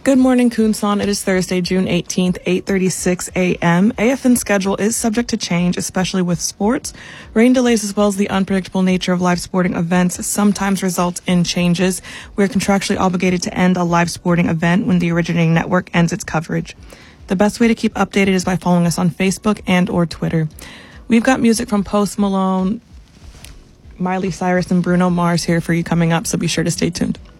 Good morning, Kunsan. It is Thursday, June 18th, 8:36 a.m. AFN's schedule is subject to change, especially with sports. Rain delays as well as the unpredictable nature of live sporting events sometimes result in changes. We're contractually obligated to end a live sporting event when the originating network ends its coverage. The best way to keep updated is by following us on Facebook and or Twitter. We've got music from Post Malone, Miley Cyrus, and Bruno Mars here for you coming up, so be sure to stay tuned.